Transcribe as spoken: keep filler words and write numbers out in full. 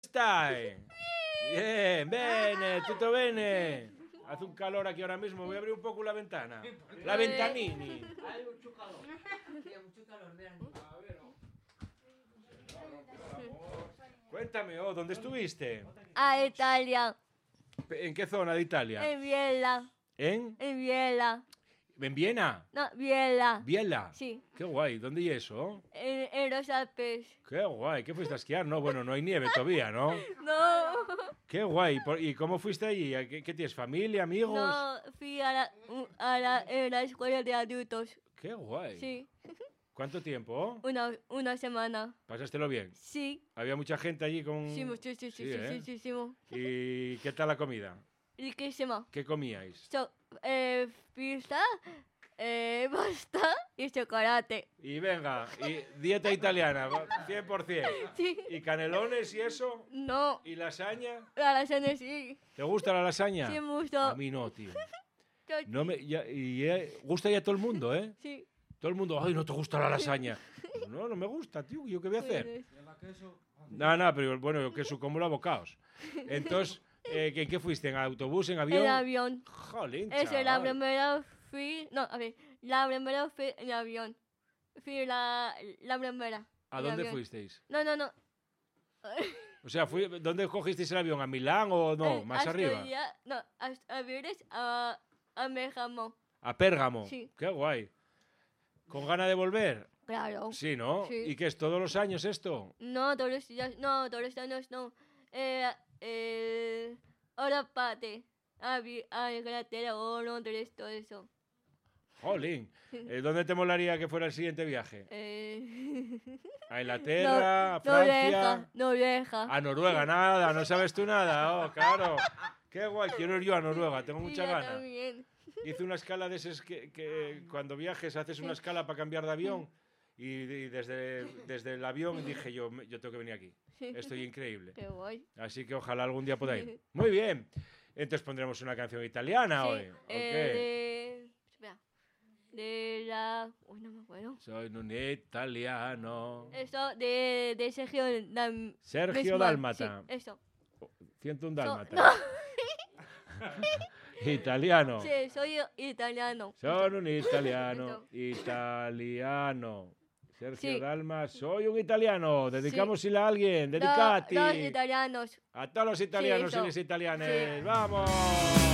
stai? Bien, bene, tutto bene. Hace un calor aquí ahora mismo, voy a abrir un poco la ventana. La ventanini. Hay mucho calor. Sí, hay mucho calor, vean. Cuéntame, oh, ¿dónde estuviste? A Italia, ¿En qué zona de Italia? en Biella, ¿En? en Biella. ¿En Viena? No, Biella. ¿Biela? Sí, Qué guay, ¿dónde y eso? en, en los Alpes. Qué guay, ¿qué fuiste a esquiar? No, bueno, no hay nieve todavía, ¿no? No, Qué guay, ¿Por- ¿y cómo fuiste allí? ¿Qué, qué tienes, familia, amigos? no, fui a la, a la, en la escuela de adultos. Qué guay. Sí, ¿Cuánto tiempo? una, una semana. ¿Pasástelo bien? Sí, ¿Había mucha gente allí con...? sí, sí, sí, sí, sí, ¿eh? sí, sí, sí, sí. ¿Y qué tal la comida? Riquísimo. ¿Qué comíais? So, eh, pizza, eh, pasta y chocolate. Y venga, y dieta italiana, cien por cien. Sí, ¿Y canelones y eso? no, ¿Y lasaña? la lasaña sí. ¿Te gusta la lasaña? Sí, me A gustó. mí no, tío. Yo- No me, ya- y eh, gusta ya todo el mundo, ¿eh? Sí. Todo el mundo, ay, no te gusta la lasaña. No, no me gusta, tío, ¿yo qué voy a hacer? No, no, pero bueno, yo que eso como lo abocados. Entonces, eh, ¿en qué fuiste? ¿En autobús, en avión? En avión. Jolín, Es la chaval. primera fui, no, a ver, la primera fui en avión. Fui la, la primera. ¿A en dónde avión. fuisteis? No, no, no. O sea, fui, ¿dónde cogisteis el avión? ¿A Milán o no? Eh, ¿Más hasta arriba? ya- no, hasta aviones a, a México. ¿A Pérgamo? Sí. Qué guay. ¿Con ganas de volver? Claro. Sí, ¿no? Sí. ¿Y qué es todos los años esto? No, todos los días, no, todos los años no. Eh, eh, ahora pate. A, vi- a Inglaterra o Londres, todo eso. Jolín. Eh, ¿Dónde te molaría que fuera el siguiente viaje? Eh, ¿A Inglaterra? ¿A no, Francia? Noruega, Noruega. A Noruega, nada, no sabes tú nada, oh, claro. Qué guay, quiero ir yo a Noruega, tengo Sí, mucha yo ganas. también. Hice una escala de esas que, que cuando viajes haces una escala para cambiar de avión y, y desde, desde el avión dije yo, me- yo tengo que venir aquí. Estoy increíble. Qué guay. Así que ojalá algún día podáis ir. Muy bien. Entonces pondremos una canción italiana Sí, hoy. ¿o qué? eh, de, espera, de la, uy, no me acuerdo. Soy un italiano. Eso de, de Sergio Dam, Sergio Desmond, Dálmata. Sí, eso. ciento uno So- Dálmata. no, Italiano. sí, soy italiano. Sono un italiano, Eso. italiano. Sergio Sí. Dalma, soy un italiano. Dedicámosela a alguien, Do- dedicati. Dos italianos. A todos los italianos y eso. las italianas. Sí. ¡Vamos!